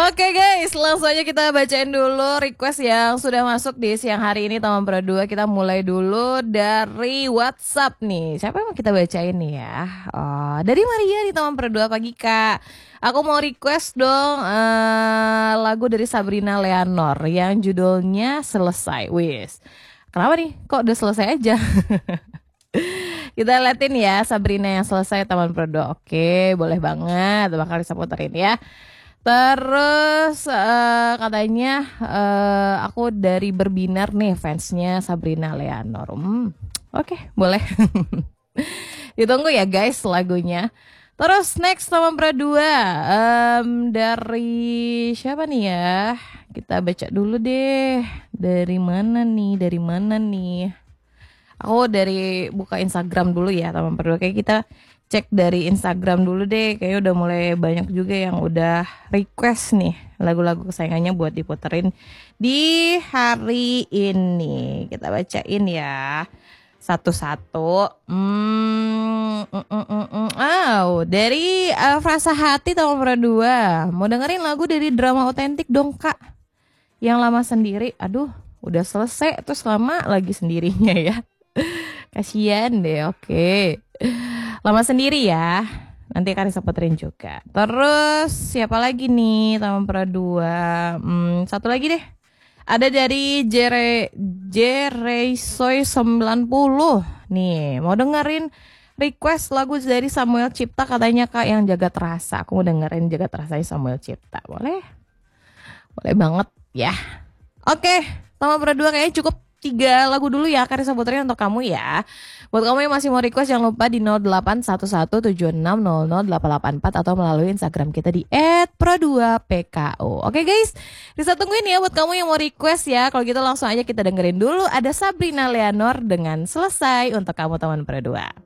Oke guys, langsung aja kita bacain dulu request yang sudah masuk di siang hari ini Taman Pro 2. Kita mulai dulu dari WhatsApp nih. Siapa yang mau kita bacain nih ya? Oh, dari Maria di Taman Pro 2 pagi Kak. Aku mau request dong lagu dari Sabrina Leonor yang judulnya Selesai. Wis. Kenapa nih? Kok udah selesai aja? Kita liatin ya Sabrina yang selesai Taman Pro 2. Oke, boleh banget. Bakal bisa puterin ya. Terus katanya aku dari Berbinar nih fansnya Sabrina Leonor. Oke, boleh. Ditunggu ya guys lagunya. Terus next Taman Pro 2 dari siapa nih ya? Kita baca dulu deh. Dari mana nih? Aku dari buka Instagram dulu ya Taman Pro 2. Kayak kita cek dari Instagram dulu deh. Kayaknya udah mulai banyak juga yang udah request nih lagu-lagu kesayangannya buat diputerin di hari ini. Kita bacain ya satu-satu. Dari Frasa Hati Taman Pro 2. Mau dengerin lagu dari Drama Otentik dong Kak. Yang lama sendiri. Aduh, udah selesai terus lama lagi sendirinya ya. Kasian deh, oke. Lama sendiri ya. Nanti akan disebutin juga. Terus siapa lagi nih Taman Pro 2? Satu lagi deh. Ada dari Jeresoy 90. Nih, mau dengerin request lagu dari Samuel Cipta katanya Kak yang Jagat Rasa. Aku mau dengerin Jagat Rasanya Samuel Cipta. Boleh? Boleh banget ya. Oke, Taman Pro 2 kayaknya cukup 3 lagu dulu ya Karisa puterin untuk kamu ya. Buat kamu yang masih mau request jangan lupa di 081176000884 atau melalui Instagram kita di @pro2pko. Oke guys, bisa tungguin ya buat kamu yang mau request ya. Kalau gitu langsung aja kita dengerin dulu ada Sabrina Leonor dengan Selesai untuk kamu Taman Pro 2.